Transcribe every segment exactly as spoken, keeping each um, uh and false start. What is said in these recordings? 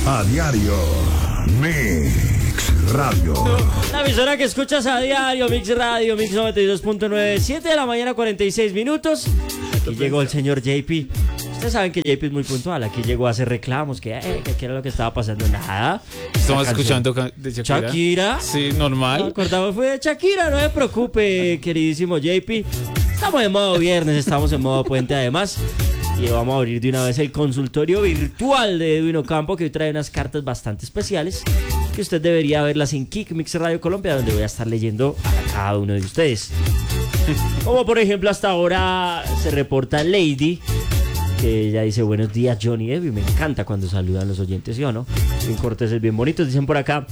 A diario, Mix Radio. La emisora que escuchas a diario, Mix Radio, Mix noventa y dos punto nueve, siete de la mañana, cuarenta y seis minutos. Aquí llegó el señor J P. Ustedes saben que J P es muy puntual. Aquí llegó a hacer reclamos, que, eh, que era lo que estaba pasando. Nada. Estamos escuchando de Shakira. Shakira. Sí, normal. No, cortamos, fue de Shakira, no se preocupe, queridísimo J P. Estamos en modo viernes, estamos en modo puente además. Y vamos a abrir de una vez el consultorio virtual de Edwin Ocampo, que hoy trae unas cartas bastante especiales que usted debería verlas en Kick Mix Radio Colombia, donde voy a estar leyendo a cada uno de ustedes. Como por ejemplo hasta ahora se reporta Lady, que ella dice: buenos días Johnny Edwin. Me encanta cuando saludan los oyentes, ¿sí o no? Bien corteses, bien bonitos. Dicen por acá: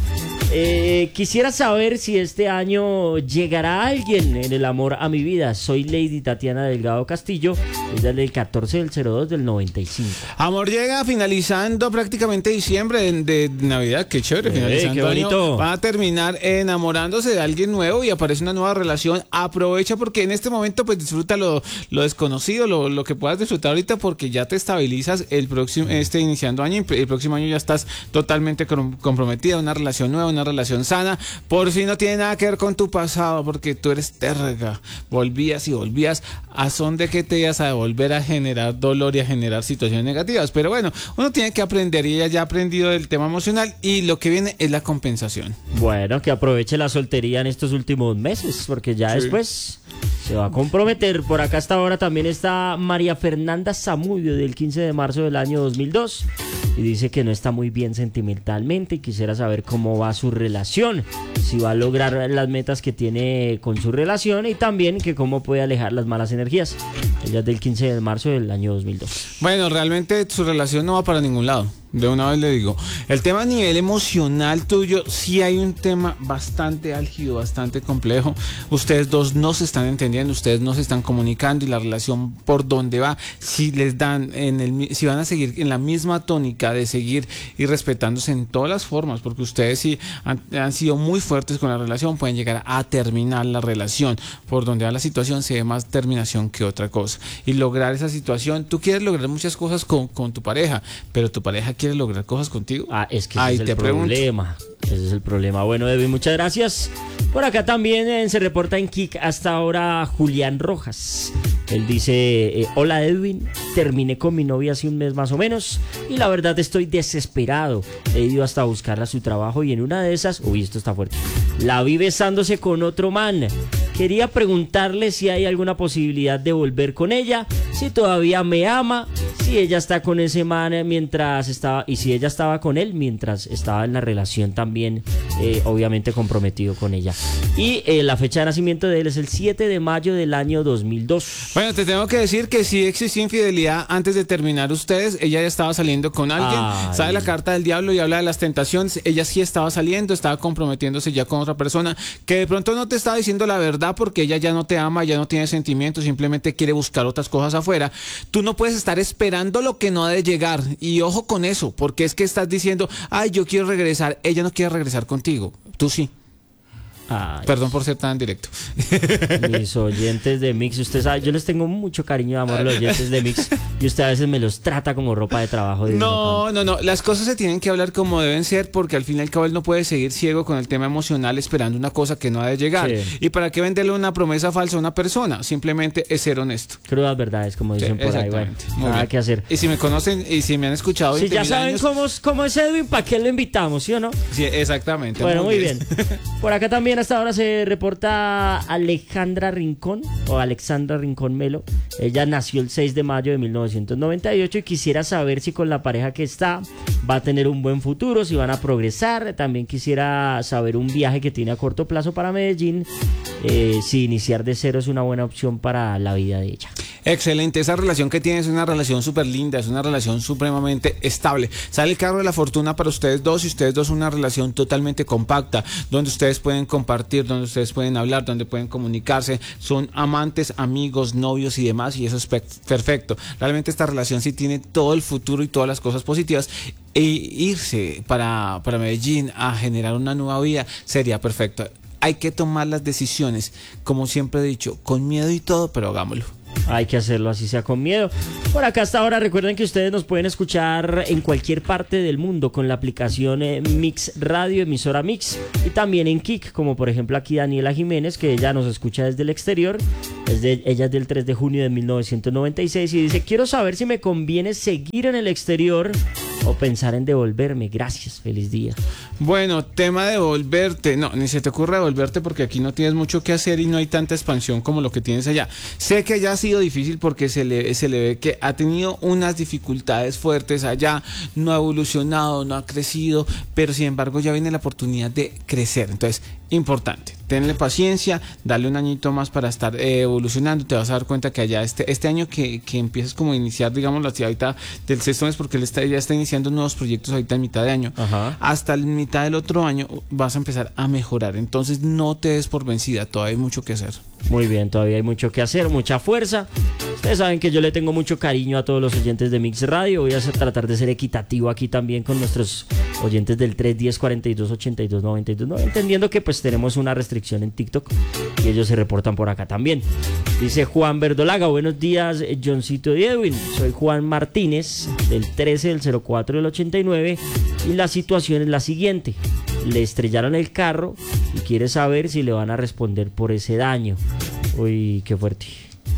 eh, quisiera saber si este año llegará alguien en el amor a mi vida. Soy Lady Tatiana Delgado Castillo. Ella es del catorce del cero dos del noventa y cinco. Amor llega finalizando prácticamente diciembre de, de Navidad. Qué chévere, finalizando. Hey, qué bonito. Año, van a terminar enamorándose de alguien nuevo y aparece una nueva relación. Aprovecha porque en este momento pues disfruta lo, lo desconocido, lo, lo que puedas disfrutar ahorita, porque ya te estabilizas el próximo, este iniciando año, y el próximo año ya estás totalmente comprometida, una relación nueva, una relación sana. Por si no tiene nada que ver con tu pasado, porque tú eres terga, volvías y volvías a son de que te ibas a volver a generar dolor y a generar situaciones negativas. Pero bueno, uno tiene que aprender, y ella ya ha aprendido del tema emocional, y lo que viene es la compensación. Bueno, que aproveche la soltería en estos últimos meses, porque ya sí. Después se va a comprometer. Por acá hasta ahora también está María Fernanda Zamudio, del quince de marzo del año dos mil dos, y dice que no está muy bien sentimentalmente y quisiera saber cómo va su relación, si va a lograr las metas que tiene con su relación, y también que cómo puede alejar las malas energías. Ella es del quince de marzo del año dos mil dos. Bueno, realmente su relación no va para ningún lado. De una vez le digo, el tema a nivel emocional tuyo, sí hay un tema bastante álgido, bastante complejo. Ustedes dos no se están entendiendo, ustedes no se están comunicando, y la relación por donde va, si les dan en el, si van a seguir en la misma tónica de seguir y respetándose en todas las formas, porque ustedes sí han, han sido muy fuertes con la relación, pueden llegar a terminar la relación. Por donde va la situación se ve más terminación que otra cosa, y lograr esa situación, tú quieres lograr muchas cosas con, con tu pareja, pero tu pareja quiere lograr cosas contigo. Ah, es que ese Ahí es el problema. Pregunto. Ese es el problema. Bueno, Edwin, muchas gracias. Por acá también eh, se reporta en Kik hasta ahora Julián Rojas. Él dice: eh, hola Edwin, terminé con mi novia hace un mes más o menos, y la verdad estoy desesperado. He ido hasta buscarla a su trabajo, y en una de esas, uy, esto está fuerte, la vi besándose con otro man. Quería preguntarle si hay alguna posibilidad de volver con ella, si todavía me ama, si ella está con ese man mientras estaba, y si ella estaba con él mientras estaba en la relación también, eh, obviamente comprometido con ella. Y eh, la fecha de nacimiento de él es el siete de mayo del año dos mil dos. Bueno, te tengo que decir que sí existía infidelidad antes de terminar ustedes. Ella ya estaba saliendo con alguien. Ay. Sabe la carta del diablo y habla de las tentaciones. Ella sí estaba saliendo, estaba comprometiéndose ya con otra persona, que de pronto no te estaba diciendo la verdad, porque ella ya no te ama, ya no tiene sentimientos, simplemente quiere buscar otras cosas afuera. Tú no puedes estar esperando lo que no ha de llegar, y ojo con eso, porque es que estás diciendo: ay, yo quiero regresar. Ella no quiere regresar contigo, tú sí. Ay, perdón por ser tan directo. Mis oyentes de Mix, usted sabe, yo les tengo mucho cariño y amor a los oyentes de Mix, y usted a veces me los trata como ropa de trabajo. De no, no, no, las cosas se tienen que hablar como deben ser, porque al fin y al cabo él no puede seguir ciego con el tema emocional esperando una cosa que no ha de llegar. Sí. ¿Y para qué venderle una promesa falsa a una persona? Simplemente es ser honesto. Crudas verdades, como dicen sí, por ahí. Bueno, nada bien. Que hacer. Y si me conocen y si me han escuchado, si ya saben años, cómo, cómo es Edwin, ¿para qué lo invitamos, sí o no? Sí, exactamente. Bueno, muy bien. bien. Por acá también hasta ahora se reporta Alejandra Rincón, o Alexandra Rincón Melo. Ella nació el seis de mayo de mil novecientos noventa y ocho, y quisiera saber si con la pareja que está va a tener un buen futuro, si van a progresar. También quisiera saber un viaje que tiene a corto plazo para Medellín, eh, si iniciar de cero es una buena opción para la vida de ella. Excelente, esa relación que tienes es una relación súper linda, es una relación supremamente estable. Sale el carro de la fortuna para ustedes dos, y ustedes dos una relación totalmente compacta, donde ustedes pueden compartir, donde ustedes pueden hablar, donde pueden comunicarse, son amantes, amigos, novios y demás, y eso es perfecto. Realmente esta relación sí tiene todo el futuro y todas las cosas positivas, e irse para, para Medellín a generar una nueva vida sería perfecto. Hay que tomar las decisiones, como siempre he dicho, con miedo y todo, pero hagámoslo. Hay que hacerlo así sea con miedo. Por acá hasta ahora recuerden que ustedes nos pueden escuchar en cualquier parte del mundo con la aplicación eh, Mix Radio, emisora Mix, y también en Kik, como por ejemplo aquí Daniela Jiménez, que ella nos escucha desde el exterior. Es de, ella es del tres de junio de mil novecientos noventa y seis y dice: quiero saber si me conviene seguir en el exterior o pensar en devolverme. Gracias, feliz día. Bueno, tema de devolverte, no, ni se te ocurra devolverte porque aquí no tienes mucho que hacer y no hay tanta expansión como lo que tienes allá. Sé que allá ha sido difícil porque se le, se le ve que ha tenido unas dificultades fuertes allá, no ha evolucionado, no ha crecido, pero sin embargo ya viene la oportunidad de crecer. Entonces, importante, tenle paciencia, dale un añito más para estar eh, evolucionando. Te vas a dar cuenta que allá este, este año que, que empiezas como a iniciar, digamos, así ahorita del sexto mes, porque él está, ya está iniciando nuevos proyectos ahorita en mitad de año. Ajá. Hasta la mitad del otro año vas a empezar a mejorar. Entonces no te des por vencida, todavía hay mucho que hacer. Muy bien, todavía hay mucho que hacer, mucha fuerza. Ustedes saben que yo le tengo mucho cariño a todos los oyentes de Mix Radio. Voy a hacer, tratar de ser equitativo aquí también con nuestros oyentes del tres diez, cuarenta y dos, ochenta y dos, noventa y dos, ¿no? Entendiendo que pues tenemos una restricción en TikTok y ellos se reportan por acá también. Dice Juan Verdolaga: buenos días, Johncito y Edwin. Soy Juan Martínez, del trece del cero cuatro del ochenta y nueve, y la situación es la siguiente. Le estrellaron el carro y quiere saber si le van a responder por ese daño. Uy, qué fuerte.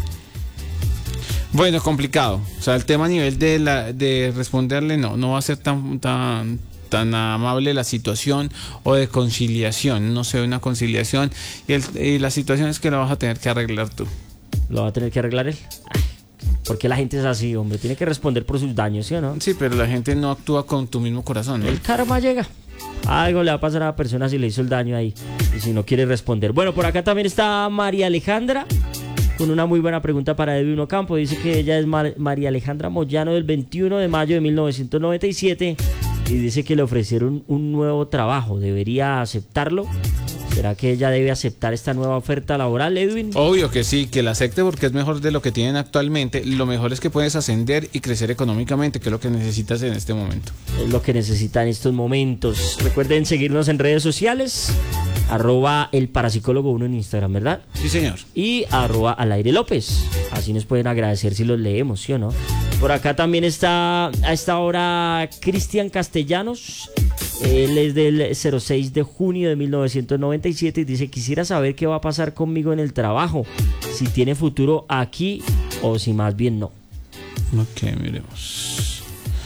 Bueno, complicado. O sea, el tema a nivel de la de responderle no, no va a ser tan tan tan amable la situación, o de conciliación. No sé, una conciliación y, el, y la situación es que la vas a tener que arreglar tú. ¿Lo va a tener que arreglar él? Ay, porque la gente es así, hombre. Tiene que responder por sus daños, ¿sí o no? Sí, pero la gente no actúa con tu mismo corazón, ¿no? El karma llega. Algo le va a pasar a la persona si le hizo el daño ahí y si no quiere responder. Bueno, por acá también está María Alejandra con una muy buena pregunta para Edwin Ocampo. Dice que ella es Mar- María Alejandra Moyano, del veintiuno de mayo de mil novecientos noventa y siete, y dice que le ofrecieron un nuevo trabajo. ¿Debería aceptarlo? ¿Será que ella debe aceptar esta nueva oferta laboral, Edwin? Obvio que sí, que la acepte porque es mejor de lo que tienen actualmente. Lo mejor es que puedes ascender y crecer económicamente, que es lo que necesitas en este momento. Es lo que necesita en estos momentos. Recuerden seguirnos en redes sociales, arroba el parapsicólogo uno en Instagram, ¿verdad? Sí, señor. Y arroba al aire López. Así nos pueden agradecer si los leemos, ¿sí o no? Por acá también está a esta hora Cristian Castellanos. Él es del cero seis de junio de mil novecientos noventa y siete y dice: quisiera saber qué va a pasar conmigo en el trabajo, si tiene futuro aquí o si más bien no. Ok, miremos.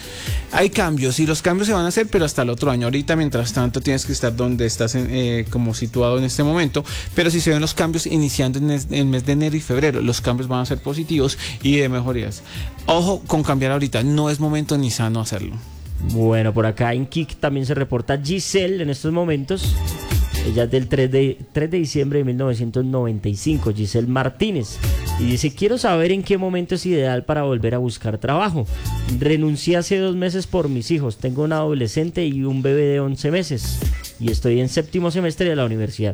Hay cambios y los cambios se van a hacer, pero hasta el otro año. Ahorita, mientras tanto, tienes que estar donde estás en, eh, como situado en este momento. Pero si se ven los cambios iniciando en el, en el mes de enero y febrero, los cambios van a ser positivos y de mejorías. Ojo con cambiar ahorita, no es momento ni sano hacerlo. Bueno, por acá en Kik también se reporta Giselle en estos momentos. Ella es del tres de diciembre de mil novecientos noventa y cinco, Giselle Martínez. Y dice: quiero saber en qué momento es ideal para volver a buscar trabajo. Renuncié hace dos meses por mis hijos. Tengo una adolescente y un bebé de once meses. Y estoy en séptimo semestre de la universidad.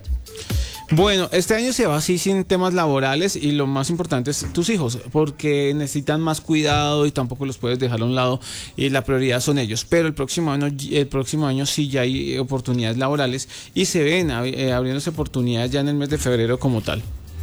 Bueno, este año se va así sin temas laborales y lo más importante es tus hijos, porque necesitan más cuidado y tampoco los puedes dejar a un lado y la prioridad son ellos. Pero el próximo año, el próximo año sí ya hay oportunidades laborales y se ven eh, abriéndose oportunidades ya en el mes de febrero como tal.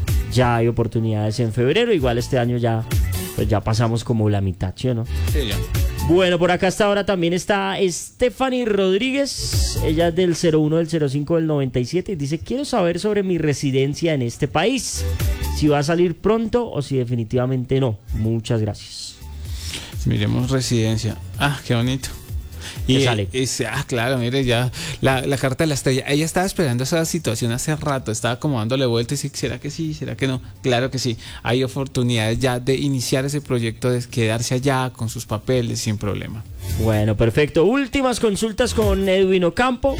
Ya hay oportunidades en febrero, igual este año ya, pues ya pasamos como la mitad, ¿sí o no? Sí, ya. Bueno, por acá hasta ahora también está Stephanie Rodríguez. Ella es del cero uno del cero cinco del noventa y siete y dice: quiero saber sobre mi residencia en este país, si va a salir pronto o si definitivamente no. Muchas gracias. Miremos residencia. Ah, qué bonito. Y, sale? y, ah, claro, mire, ya la, la carta de la estrella. Ella estaba esperando esa situación hace rato, estaba como dándole vueltas y ¿será que sí? ¿Será que no? Claro que sí. Hay oportunidades ya de iniciar ese proyecto, de quedarse allá con sus papeles sin problema. Bueno, perfecto. Últimas consultas con Edwin Ocampo.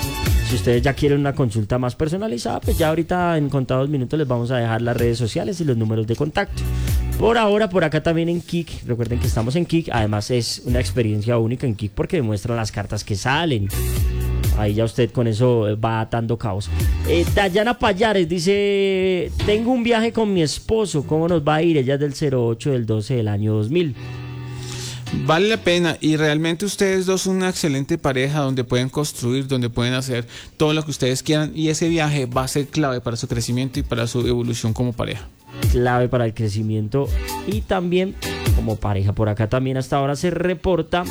Si ustedes ya quieren una consulta más personalizada, pues ya ahorita en contados minutos les vamos a dejar las redes sociales y los números de contacto. Por ahora, por acá también en Kik, recuerden que estamos en Kik, además es una experiencia única en Kik porque demuestran las cartas que salen. Ahí ya usted con eso va atando caos. Eh, Dayana Payares dice: tengo un viaje con mi esposo, ¿cómo nos va a ir? Ella es del cero ocho del doce del año dos mil. Vale la pena y realmente ustedes dos son una excelente pareja donde pueden construir, donde pueden hacer todo lo que ustedes quieran y ese viaje va a ser clave para su crecimiento y para su evolución como pareja. clave para el crecimiento y también como pareja. Por acá también hasta ahora se reporta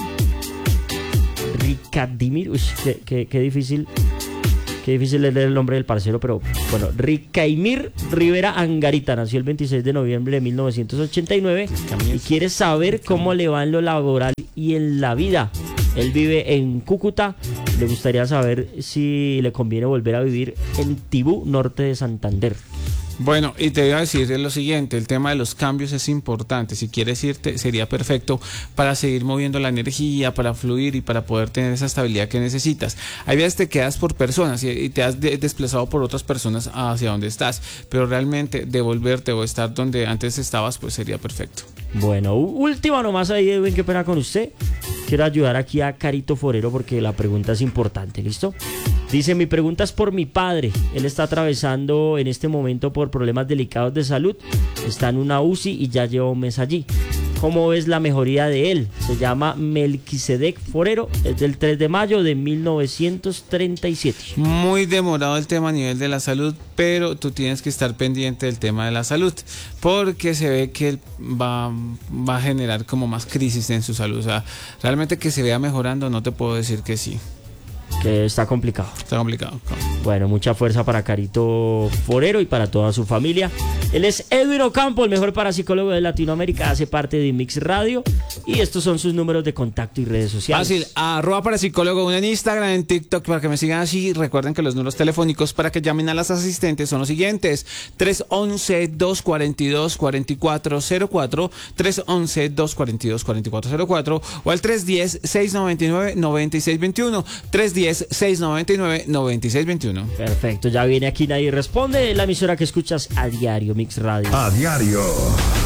Ricadimir, uy, qué, qué, qué difícil, qué difícil es leer el nombre del parcero, pero bueno, Ricaimir Rivera Angarita nació el veintiséis de noviembre de mil novecientos ochenta y nueve y quiere saber cómo le va en lo laboral y en la vida. Él vive en Cúcuta, le gustaría saber si le conviene volver a vivir en Tibú, norte de Santander. Bueno, y te voy a decir lo siguiente, el tema de los cambios es importante. Si quieres irte, sería perfecto para seguir moviendo la energía, para fluir y para poder tener esa estabilidad que necesitas. Hay veces te quedas por personas y, y te has de, desplazado por otras personas hacia donde estás, pero realmente devolverte o estar donde antes estabas, pues sería perfecto. Bueno, última nomás ahí, Edwin, qué pena con usted. Quiero ayudar aquí a Carito Forero porque la pregunta es importante, ¿listo? Dice, mi pregunta es por mi padre. Él está atravesando en este momento por problemas delicados de salud. Está en una U C I y ya lleva un mes allí. ¿Cómo ves la mejoría de él? Se llama Melquisedec Forero. Es del tres de mayo de mil novecientos treinta y siete. Muy demorado el tema a nivel de la salud, pero tú tienes que estar pendiente del tema de la salud, porque se ve que él va, va a generar como más crisis en su salud. O sea, realmente que se vea mejorando, no te puedo decir que sí. Que está complicado. Está complicado. Bueno, mucha fuerza para Carito Forero y para toda su familia. Él es Edwin Ocampo, el mejor parapsicólogo de Latinoamérica, hace parte de Mix Radio y estos son sus números de contacto y redes sociales. Fácil, arroba parapsicólogo uno en Instagram, en TikTok para que me sigan así. Recuerden que los números telefónicos para que llamen a las asistentes son los siguientes: tres once, dos cuarenta y dos, cuarenta y cuatro cero cuatro, tres once, dos cuarenta y dos, cuarenta y cuatro cero cuatro o al tres diez, seis noventa y nueve, noventa y seis veintiuno, tres diez, seis noventa y nueve, noventa y seis veintiuno. Perfecto, ya viene Aquí Nadie Responde, la emisora que escuchas a diario, Mix Radio. A diario.